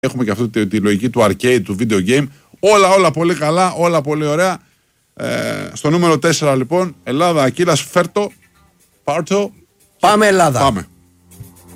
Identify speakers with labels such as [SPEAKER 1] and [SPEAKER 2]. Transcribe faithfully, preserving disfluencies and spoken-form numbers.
[SPEAKER 1] Έχουμε και αυτή τη, τη λογική του arcade, του video game. Όλα, όλα πολύ καλά, όλα πολύ ωραία. Ε, στο νούμερο τέσσερα λοιπόν, Ελλάδα, Ακύλας, Φέρτο, Πάρτο.
[SPEAKER 2] Πάμε Ελλάδα.
[SPEAKER 1] Πάμε.